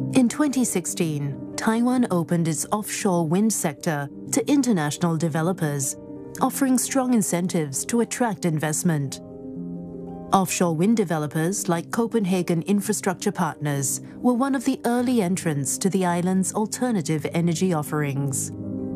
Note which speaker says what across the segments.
Speaker 1: In 2016, Taiwan opened its offshore wind sector to international developers, offering strong incentives to attract investment. Offshore wind developers like Copenhagen Infrastructure Partners were one of the early entrants to the island's alternative energy offerings.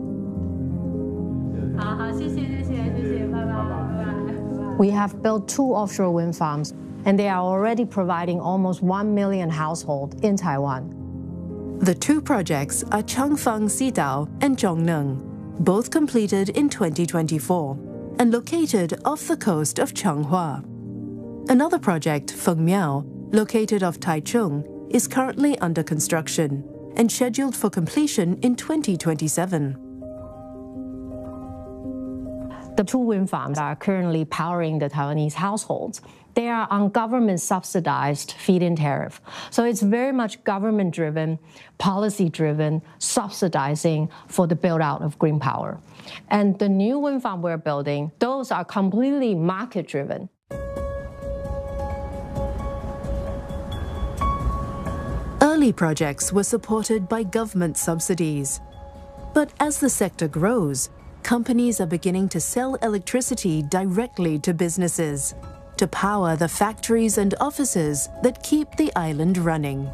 Speaker 2: We have built 2 offshore wind farms, and they are already providing almost 1 million households in Taiwan.
Speaker 1: The 2 projects are Changfang Xidao and Zhongneng, both completed in 2024 and located off the coast of Changhua. Another project, Fengmiao, located off Taichung, is currently under construction and scheduled for completion in 2027.
Speaker 2: The 2 wind farms are currently powering the Taiwanese households. They are on government-subsidized feed-in tariff. So it's very much government-driven, policy-driven, subsidizing for the build-out of green power. And the new wind farm we're building, those are completely market-driven.
Speaker 1: Early projects were supported by government subsidies. But as the sector grows, companies are beginning to sell electricity directly to businesses to power the factories and offices that keep the island running.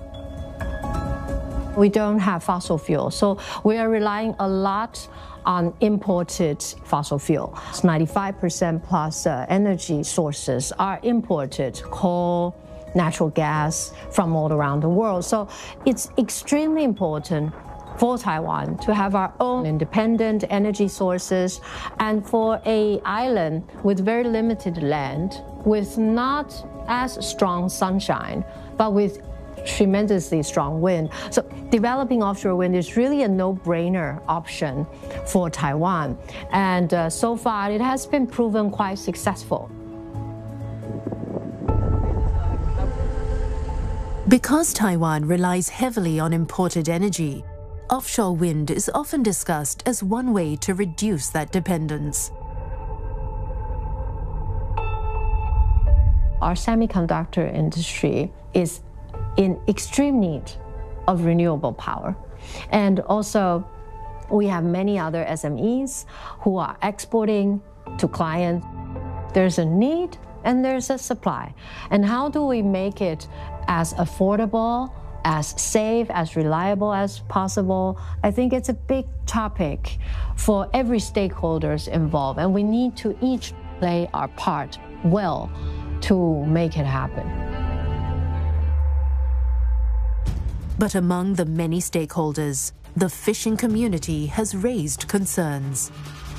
Speaker 2: We don't have fossil fuel, so we are relying a lot on imported fossil fuel. 95% plus energy sources are imported: coal, natural gas from all around the world. So it's extremely important for Taiwan to have our own independent energy sources, and for an island with very limited land, with not as strong sunshine, but with tremendously strong wind. So developing offshore wind is really a no-brainer option for Taiwan. And so far, it has been proven quite successful.
Speaker 1: Because Taiwan relies heavily on imported energy, offshore wind is often discussed as one way to reduce that dependence.
Speaker 2: Our semiconductor industry is in extreme need of renewable power. And also, we have many other SMEs who are exporting to clients. There's a need and there's a supply. And how do we make it as affordable, as safe, as reliable as possible? I think it's a big topic for every stakeholders involved, and we need to each play our part well to make it happen.
Speaker 1: But among the many stakeholders, the fishing community has raised concerns.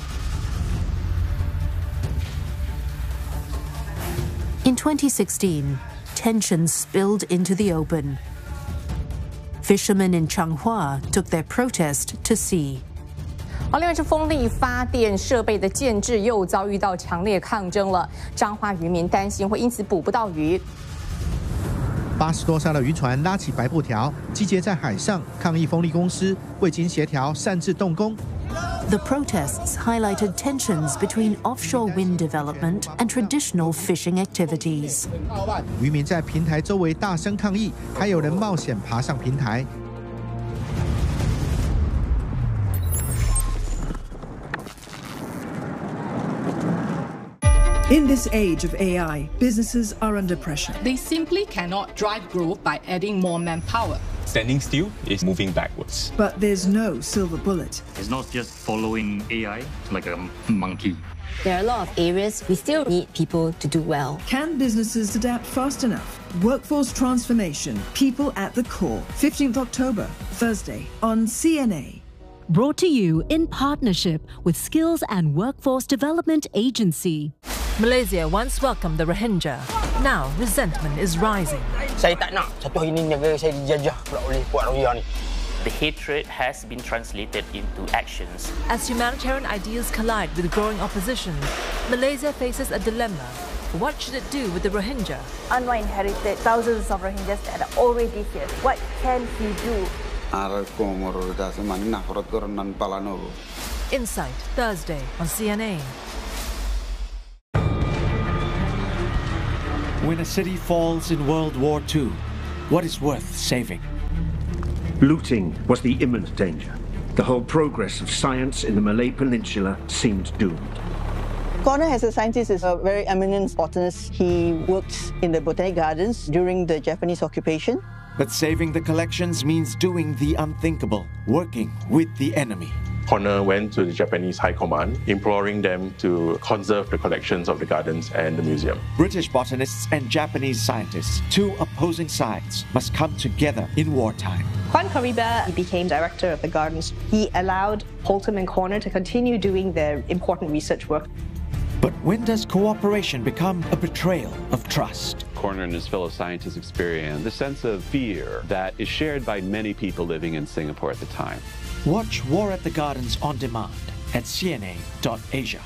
Speaker 1: In 2016, tensions spilled into the open. Fishermen in Changhua took their protest to sea.
Speaker 3: 另外是风力发电设备的建制又遭遇到强烈抗争了，彰化渔民担心会因此捕不到鱼。
Speaker 4: 80多艘的渔船拉起白布条，集结在海上抗议风力公司未经协调擅自动工。
Speaker 1: The protests highlighted tensions between offshore wind development and traditional fishing activities.
Speaker 4: 渔民在平台周围大声抗议，还有人冒险爬上平台。
Speaker 5: In this age of AI, businesses are under pressure.
Speaker 6: They simply cannot drive growth by adding more manpower.
Speaker 7: Standing still is moving backwards.
Speaker 5: But there's no silver bullet.
Speaker 8: It's not just following AI like a monkey.
Speaker 9: There are a lot of areas we still need people to do well.
Speaker 5: Can businesses adapt fast enough? Workforce transformation, people at the core. 15th October, Thursday, on CNA.
Speaker 10: Brought to you in partnership with Skills and Workforce Development Agency.
Speaker 11: Malaysia once welcomed the Rohingya. Now resentment is rising.
Speaker 12: Saya tak nak satu hari ni negara saya dijajah pula oleh puak Rohingya ni.
Speaker 13: The hatred has been translated into actions.
Speaker 11: As humanitarian ideals collide with growing opposition, Malaysia faces a dilemma. What should it do with the Rohingya?
Speaker 14: Anwar inherited thousands of Rohingyas that are already here. What can he do?
Speaker 11: Insight, Thursday on CNA.
Speaker 15: When a city falls in World War II, what is worth saving? Looting was the imminent danger. The whole progress of science in the Malay Peninsula seemed doomed.
Speaker 16: Connor, as a scientist, is a very eminent botanist. He worked in the Botanic Gardens during the Japanese occupation.
Speaker 17: But saving the collections means doing the unthinkable, working with the enemy.
Speaker 7: Connor went to the Japanese High Command, imploring them to conserve the collections of the gardens and the museum.
Speaker 17: British botanists and Japanese scientists, two opposing sides, must come together in wartime.
Speaker 18: Juan Cariba became director of the gardens. He allowed Holtham and Connor to continue doing their important research work.
Speaker 17: But when does cooperation become a betrayal of trust?
Speaker 19: Connor and his fellow scientists experienced the sense of fear that is shared by many people living in Singapore at the time.
Speaker 17: Watch War at the Gardens on demand at cna.asia.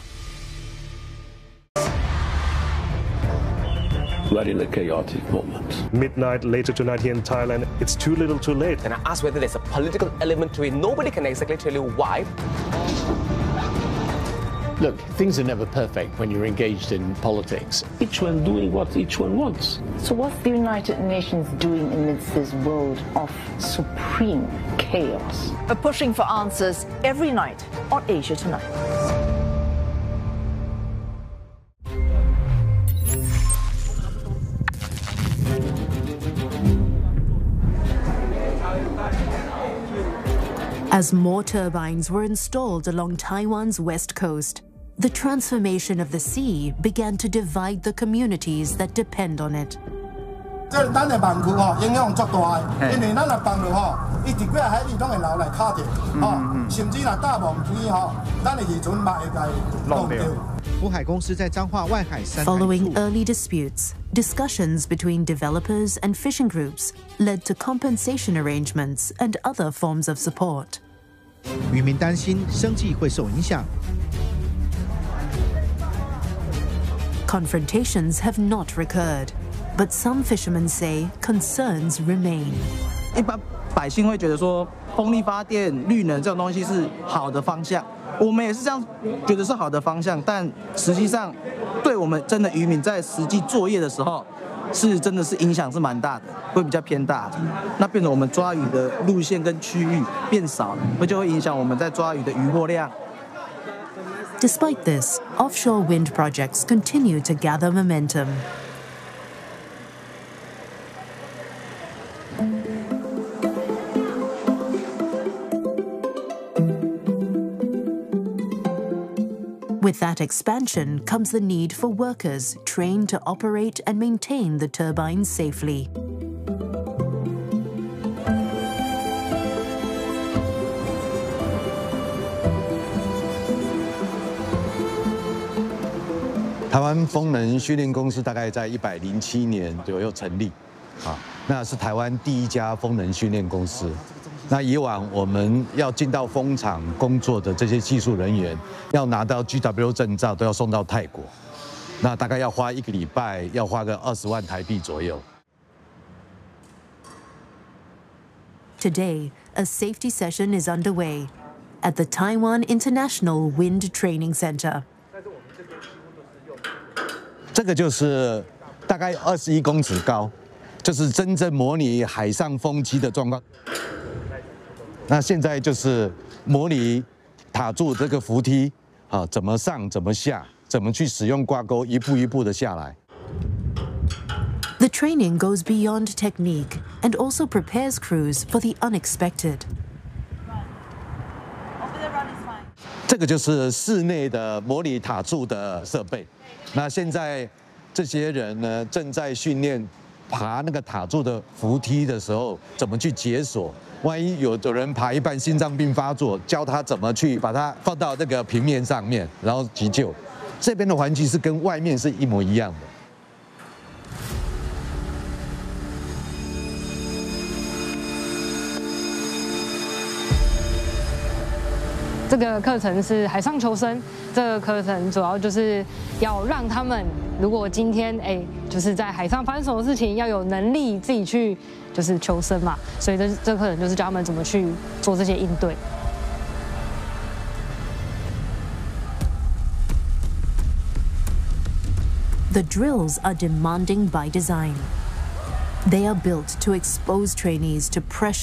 Speaker 20: We're in a chaotic moment.
Speaker 21: Midnight later tonight here in Thailand, it's too little too late.
Speaker 22: And I asked whether there's a political element to it. Nobody can exactly tell you why.
Speaker 20: Look, things are never perfect when you're engaged in politics. Each one doing what each one wants.
Speaker 23: So what's the United Nations doing amidst this world of supreme chaos?
Speaker 24: We're pushing for answers every night on Asia Tonight.
Speaker 1: As more turbines were installed along Taiwan's west coast, the transformation of the sea began to divide the communities that depend on it. Following early disputes, discussions between developers and fishing groups led to compensation arrangements and other forms of support.
Speaker 4: 渔民担心生计会受影响。
Speaker 1: Confrontations have not recurred, but some fishermen say concerns remain.
Speaker 25: 一般百姓会觉得说，风力发电、绿能这种东西是好的方向，我们也是这样觉得是好的方向，但实际上，对我们真的渔民在实际作业的时候，是真的是影响是蛮大的，会比较偏大。那变成我们抓鱼的路线跟区域变少了，就会影响我们在抓鱼的渔获量。
Speaker 1: Despite this, offshore wind projects continue to gather momentum. With that expansion comes the need for workers trained to operate and maintain the turbines safely.
Speaker 26: Taiwan 风能训练公司大概在107年左右成立，那是台湾第一家风能训练公司。那以往我们要进到风场工作的这些技术人员，要拿到 GW 证照，都要送到泰国，那大概要花1个礼拜，要花个20万台币左右。
Speaker 1: Today, a safety session is underway at the Taiwan International Wind Training Center.
Speaker 26: 这个就是大概21公尺高，就是真正模拟海上风机的状况。那现在就是模拟塔柱这个扶梯，怎么上怎么下，怎么去使用挂钩，一步一步的下来。
Speaker 1: The training goes beyond technique and also prepares crews for the unexpected.
Speaker 26: 这个就是室内的模拟塔柱的设备。那现在这些人呢，正在训练爬那个塔柱的扶梯的时候，怎么去解锁。万一有的人爬一半心脏病发作，教他怎么去把它放到那个平面上面，然后急救。这边的环境是跟外面是一模一样的。
Speaker 27: 这个课程是海上求生，这个课程主要就是要让他们，如果今天就是在海上发生什么事情，要有能力自己去就是求生嘛，所以这课程就是教他们怎么去做这些应对。
Speaker 1: The drills are demanding by design. They are built to expose trainees to pressure